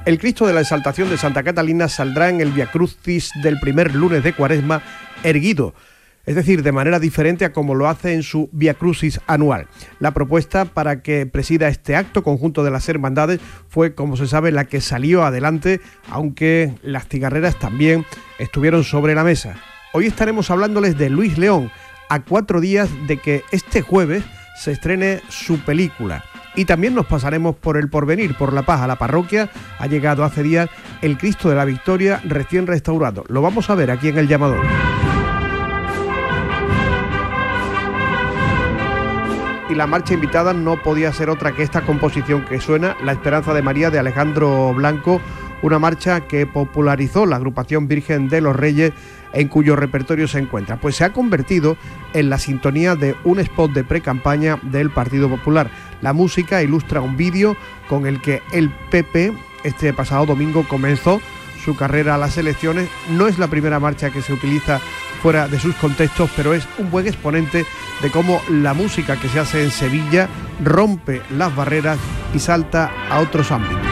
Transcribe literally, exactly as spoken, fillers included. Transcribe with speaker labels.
Speaker 1: El Cristo de la Exaltación de Santa Catalina saldrá en el Via Crucis del primer lunes de Cuaresma erguido, es decir, de manera diferente a como lo hace en su Via Crucis anual. La propuesta para que presida este acto conjunto de las hermandades fue, como se sabe, la que salió adelante, aunque las cigarreras también estuvieron sobre la mesa. Hoy estaremos hablándoles de Luis León, a cuatro días de que este jueves se estrene su película. Y también nos pasaremos por el Porvenir, por La Paz, a la parroquia. Ha llegado hace días el Cristo de la Victoria recién restaurado. Lo vamos a ver aquí en El Llamador. Y la marcha invitada no podía ser otra que esta composición que suena, La Esperanza de María, de Alejandro Blanco, una marcha que popularizó la agrupación Virgen de los Reyes, en cuyo repertorio se encuentra. Pues se ha convertido en la sintonía de un spot de pre-campaña del Partido Popular. La música ilustra un vídeo con el que el P P este pasado domingo comenzó su carrera a las elecciones. No es la primera marcha que se utiliza fuera de sus contextos, pero es un buen exponente de cómo la música que se hace en Sevilla rompe las barreras y salta a otros ámbitos.